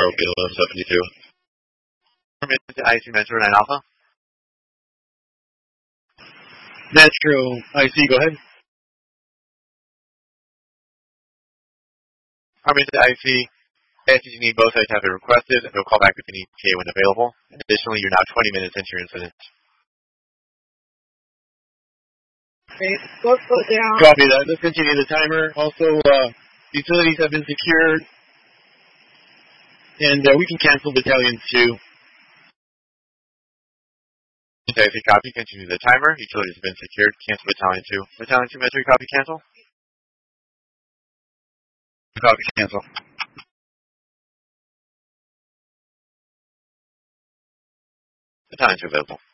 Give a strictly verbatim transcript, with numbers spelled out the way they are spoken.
Bravo Kilo seventy-two. Permit to I C Metro nine Alpha. Metro I C, go ahead. Permit to I C. As you need both sides have been requested, and we'll call back with any T A when available. Additionally, you're now twenty minutes into your incident. Okay, let's go down. Copy that. Let's continue the timer. Also, uh, utilities have been secured, and uh, we can cancel Battalion two. I C copy, continue the timer. Utilities have been secured. Cancel Battalion two. Battalion two, Metro copy, cancel. Copy, cancel. Battalion two available.